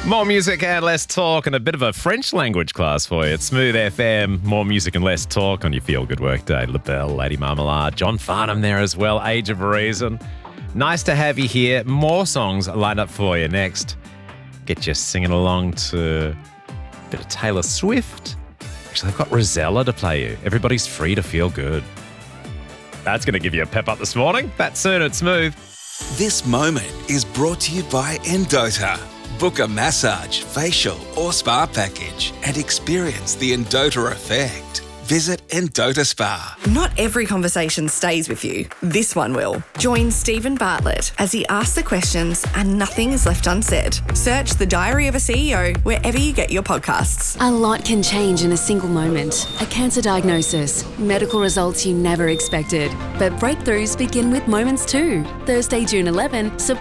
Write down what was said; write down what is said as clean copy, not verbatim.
More music and less talk, and a bit of a French language class for you. It's Smooth FM, more music and less talk on your Feel Good Workday. LaBelle, Lady Marmalade, John Farnham there as well, Age of Reason. Nice to have you here. More songs lined up for you next. Get you singing along to a bit of Taylor Swift. Actually, I've got Rosella to play you. Everybody's free to feel good. That's going to give you a pep up this morning. That's soon at Smooth. This moment is brought to you by Endota. Book a massage, facial or spa package and experience the Endota effect. Visit Endota Spa. Not every conversation stays with you. This one will. Join Stephen Bartlett as he asks the questions and nothing is left unsaid. Search The Diary of a CEO wherever you get your podcasts. A lot can change in a single moment. A cancer diagnosis, medical results you never expected. But breakthroughs begin with moments too. Thursday, June 11,